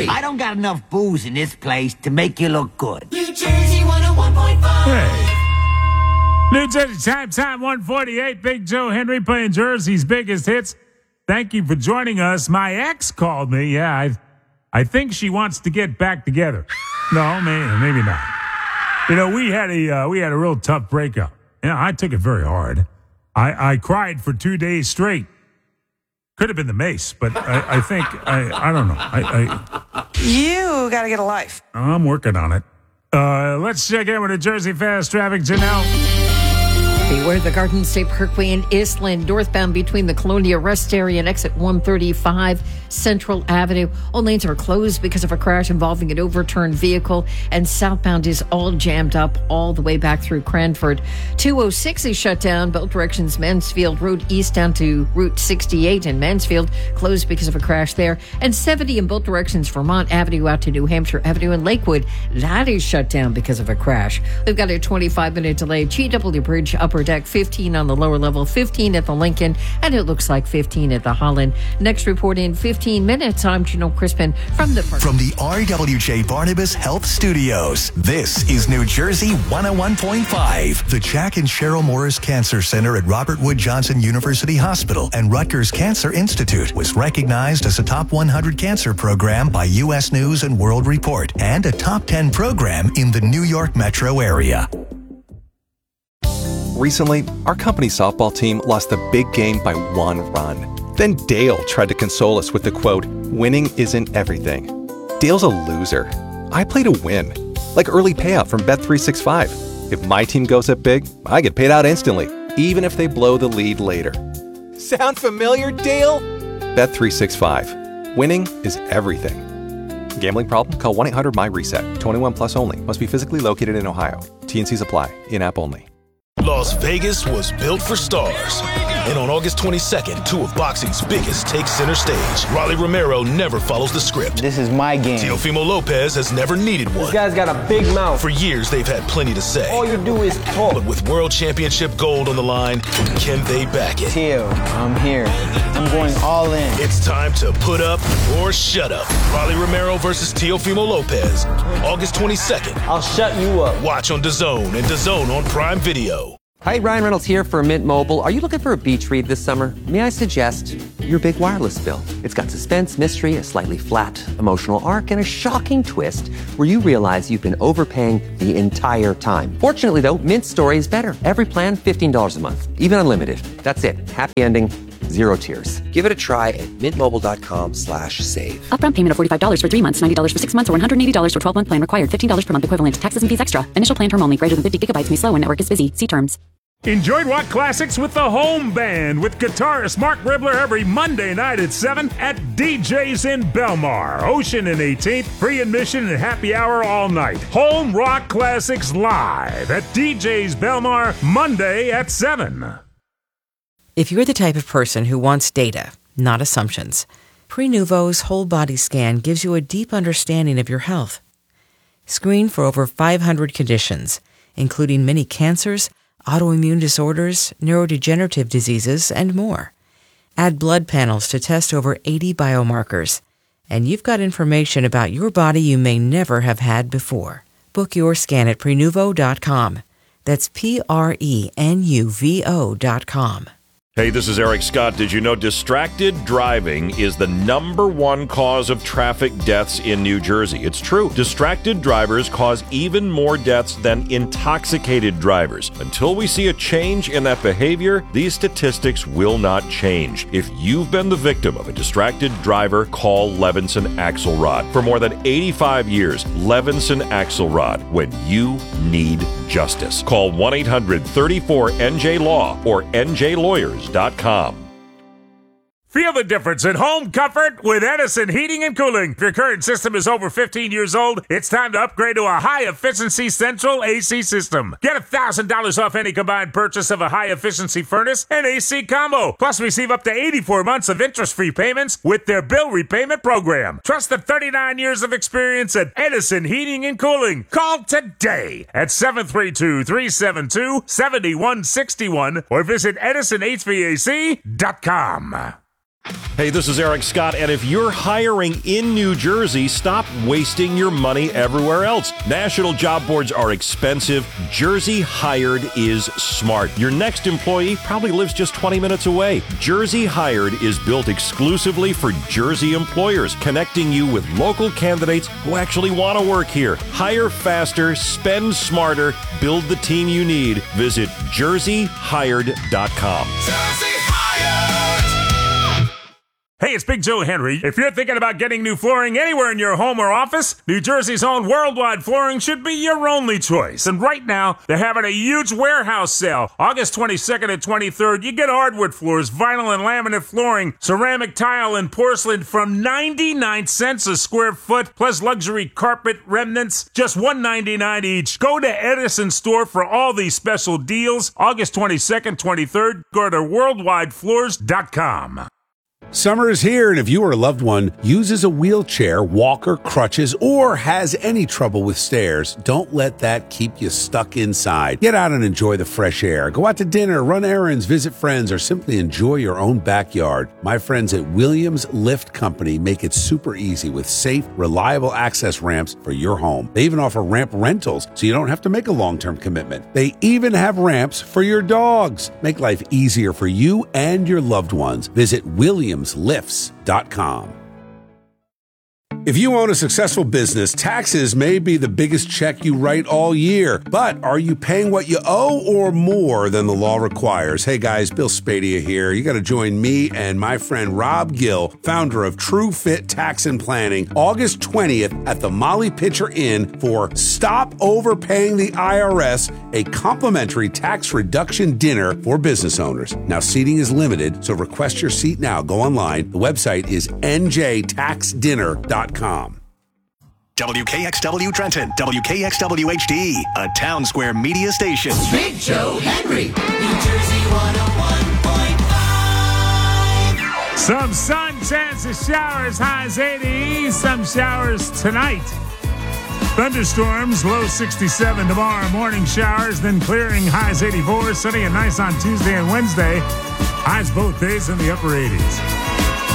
Henry. I don't got enough booze in this place to make you look good. New Jersey 101.5. Hey. New Jersey time 148. Big Joe Henry playing Jersey's biggest hits. Thank you for joining us. My ex called me. Yeah, I think she wants to get back together. No, maybe not. You know, we had a real tough breakup. Yeah, I took it very hard. I cried for 2 days straight. Could have been the mace, but I think I don't know. You got to get a life. I'm working on it. Let's check in with the Jersey Fast Traffic. Janelle. Beware the Garden State Parkway in Eastland, northbound between the Colonia Rest Area and exit 135 Central Avenue. All lanes are closed because of a crash involving an overturned vehicle, and southbound is all jammed up all the way back through Cranford. 206 is shut down, both directions Mansfield Road east down to Route 68 in Mansfield, closed because of a crash there, and 70 in both directions Vermont Avenue out to New Hampshire Avenue in Lakewood. That is shut down because of a crash. We've got a 25-minute delay. GW Bridge upper deck, 15 on the lower level, 15 at the Lincoln, and it looks like 15 at the Holland. Next report in 15 minutes. I'm Janelle Crispin from the RWJ Barnabas Health Studios. This is New Jersey 101.5. The Jack and Cheryl Morris Cancer Center at Robert Wood Johnson University Hospital and Rutgers Cancer Institute was recognized as a top 100 cancer program by U.S. News and World Report and a top 10 program in the New York metro area. Recently, our company softball team lost the big game by 1 run. Then Dale tried to console us with the quote, "Winning isn't everything." Dale's a loser. I play to win, like early payout from Bet365. If my team goes up big, I get paid out instantly, even if they blow the lead later. Sound familiar, Dale? Bet365. Winning is everything. Gambling problem? Call 1-800-MY-RESET. 21 plus only. Must be physically located in Ohio. T&Cs apply. In-app only. Las Vegas was built for stars. And on August 22nd, 2 of boxing's biggest take center stage. Rolly Romero never follows the script. This is my game. Teofimo Lopez has never needed one. This guy's got a big mouth. For years, they've had plenty to say. All you do is talk. But with World Championship gold on the line, can they back it? Teo, I'm here. I'm going all in. It's time to put up or shut up. Rolly Romero versus Teofimo Lopez. August 22nd. I'll shut you up. Watch on DAZN and DAZN on Prime Video. Hi, Ryan Reynolds here for Mint Mobile. Are you looking for a beach read this summer? May I suggest your big wireless bill? It's got suspense, mystery, a slightly flat emotional arc, and a shocking twist where you realize you've been overpaying the entire time. Fortunately, though, Mint's story is better. Every plan, $15 a month, even unlimited. That's it. Happy ending. Zero tears. Give it a try at mintmobile.com/save. Upfront payment of $45 for 3 months, $90 for 6 months, or $180 for 12-month plan required. $15 per month equivalent. Taxes and fees extra. Initial plan term only. Greater than 50 gigabytes may slow when network is busy. See terms. Enjoy rock classics with the Home Band with guitarist Mark Ribler every Monday night at 7 at DJ's in Belmar. Ocean and 18th, free admission and happy hour all night. Home Rock Classics live at DJ's Belmar Monday at 7. If you're the type of person who wants data, not assumptions, Prenuvo's whole body scan gives you a deep understanding of your health. Screen for over 500 conditions, including many cancers, autoimmune disorders, neurodegenerative diseases, and more. Add blood panels to test over 80 biomarkers, and you've got information about your body you may never have had before. Book your scan at Prenuvo.com. That's Prenuvo.com. Hey, this is Eric Scott. Did you know distracted driving is the #1 cause of traffic deaths in New Jersey? It's true. Distracted drivers cause even more deaths than intoxicated drivers. Until we see a change in that behavior, these statistics will not change. If you've been the victim of a distracted driver, call Levinson Axelrod. For more than 85 years, Levinson Axelrod, when you need justice. Call 1-800-34-NJ-LAW or NJLawyers.com. Feel the difference in home comfort with Edison Heating and Cooling. If your current system is over 15 years old, it's time to upgrade to a high-efficiency central AC system. Get $1,000 off any combined purchase of a high-efficiency furnace and AC combo. Plus, receive up to 84 months of interest-free payments with their bill repayment program. Trust the 39 years of experience at Edison Heating and Cooling. Call today at 732-372-7161 or visit EdisonHVAC.com. Hey, this is Eric Scott, and if you're hiring in New Jersey, stop wasting your money everywhere else. National job boards are expensive. Jersey Hired is smart. Your next employee probably lives just 20 minutes away. Jersey Hired is built exclusively for Jersey employers, connecting you with local candidates who actually want to work here. Hire faster, spend smarter, build the team you need. Visit jerseyhired.com. Hey, it's Big Joe Henry. If you're thinking about getting new flooring anywhere in your home or office, New Jersey's own Worldwide Flooring should be your only choice. And right now, they're having a huge warehouse sale. August 22nd and 23rd, you get hardwood floors, vinyl and laminate flooring, ceramic tile and porcelain from 99 cents a square foot, plus luxury carpet remnants, just $1.99 each. Go to Edison Store for all these special deals. August 22nd, 23rd, go to worldwidefloors.com. Summer is here, and if you or a loved one uses a wheelchair, walker, crutches, or has any trouble with stairs, don't let that keep you stuck inside. Get out and enjoy the fresh air. Go out to dinner, run errands, visit friends, or simply enjoy your own backyard. My friends at Williams Lift Company make it super easy with safe, reliable access ramps for your home. They even offer ramp rentals, so you don't have to make a long-term commitment. They even have ramps for your dogs. Make life easier for you and your loved ones. Visit WilliamsLifts.com. If you own a successful business, taxes may be the biggest check you write all year. But are you paying what you owe or more than the law requires? Hey guys, Bill Spadia here. You got to join me and my friend Rob Gill, founder of True Fit Tax and Planning, August 20th at the Molly Pitcher Inn for Stop Overpaying the IRS, a complimentary tax reduction dinner for business owners. Now, seating is limited, so request your seat now. Go online. The website is njtaxdinner.com. WKXW Trenton, WKXW HD, a Town Square media station. Big Joe Henry, New Jersey 101.5. Some sun, chance of showers, highs 80. Some showers tonight. Thunderstorms, low 67 tomorrow. Morning showers, then clearing, highs 84. Sunny and nice on Tuesday and Wednesday. Highs both days in the upper 80s.